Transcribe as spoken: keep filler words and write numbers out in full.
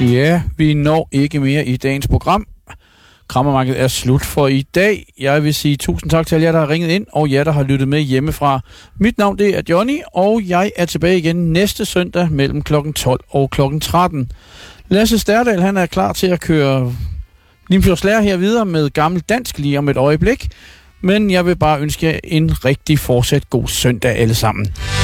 Ja, vi når ikke mere i dagens program. Krammermarkedet er slut for i dag. Jeg vil sige tusind tak til alle jer, der har ringet ind, og jer, der har lyttet med hjemmefra. Mit navn det er Johnny, og jeg er tilbage igen næste søndag mellem klokken tolv og klokken tretten. Lasse Sterdal, han er klar til at køre Limfjordslærer her videre med gammel dansk lige om et øjeblik. Men jeg vil bare ønske jer en rigtig fortsat god søndag alle sammen.